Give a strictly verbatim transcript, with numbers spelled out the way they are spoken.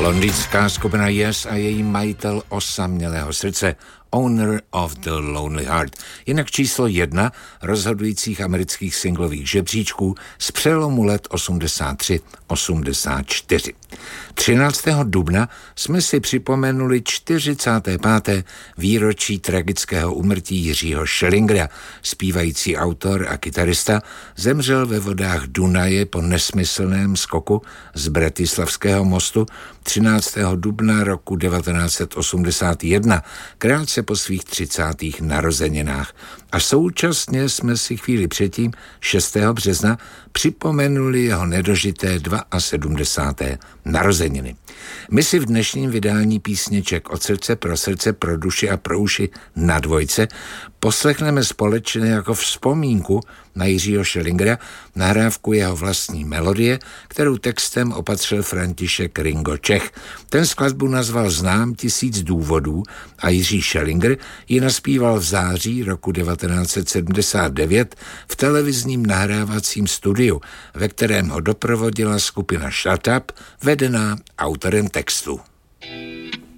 Londýnská skupina Yes a její majitel osamělého srdce, Owner of the Lonely Heart. Jinak číslo jedna rozhodujících amerických singlových žebříčků z přelomu let osmdesát tři osmdesát čtyři. třináctého dubna jsme si připomenuli čtyřicáté páté výročí tragického úmrtí Jiřího Schellingera. Zpívající autor a kytarista zemřel ve vodách Dunaje po nesmyslném skoku z Bratislavského mostu třináctého dubna roku devatenáct set osmdesát jedna, krátce po svých třicátých narozeninách. A současně jsme si chvíli předtím, šestého března, připomenuli jeho nedožité sedmdesáté druhé narozeniny. My si v dnešním vydání písniček Od srdce pro srdce, pro duši a pro uši na dvojce poslechneme společně jako vzpomínku na Jiřího Schellingera nahrávku jeho vlastní melodie, kterou textem opatřil František Ringo Čech. Ten skladbu nazval Znám tisíc důvodů a Jiří Schellinger ji naspíval v září roku devatenáct set sedmdesát devět v televizním nahrávacím studiu, ve kterém ho doprovodila skupina Shut Up, vedená autorem textu.